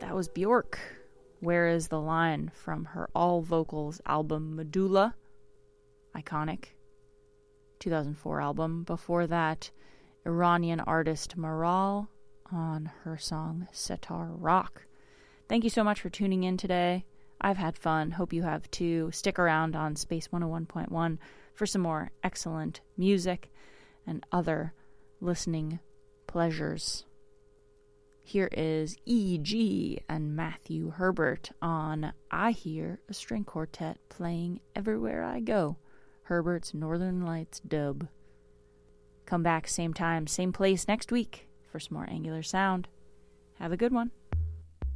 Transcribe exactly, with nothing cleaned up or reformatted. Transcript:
That was Bjork. Where is the Line from her all vocals album Medulla. Iconic. two thousand four album. Before that, Iranian artist Maral on her song Setar Rock. Thank you so much for tuning in today. I've had fun. Hope you have too. Stick around on Space one oh one point one for some more excellent music and other listening pleasures. Here is E G and Matthew Herbert on I Hear a String Quartet Playing Everywhere I Go, Herbert's Northern Lights dub. Come back same time, same place next week for some more Angular Sound. Have a good one.